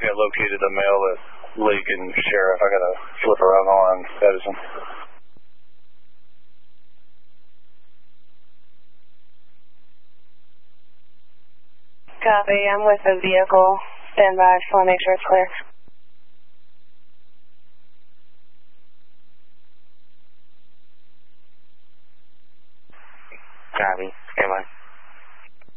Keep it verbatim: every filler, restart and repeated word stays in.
think I located the male at Lake and Sheriff. I gotta flip around on Edison. Copy, I'm with the vehicle. Stand by, just want to make sure it's clear. Copy, stand by.